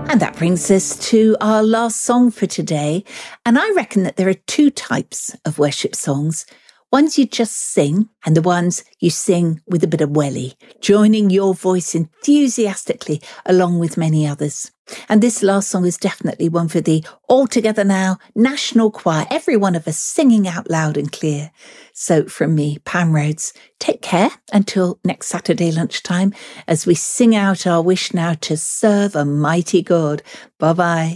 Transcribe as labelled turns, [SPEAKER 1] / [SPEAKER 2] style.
[SPEAKER 1] And that brings us to our last song for today. And I reckon that there are two types of worship songs. Ones you just sing, and the ones you sing with a bit of welly, joining your voice enthusiastically along with many others. And this last song is definitely one for the All Together Now National Choir, every one of us singing out loud and clear. So from me, Pam Rhodes, take care until next Saturday lunchtime as we sing out our wish now to serve a mighty God. Bye-bye.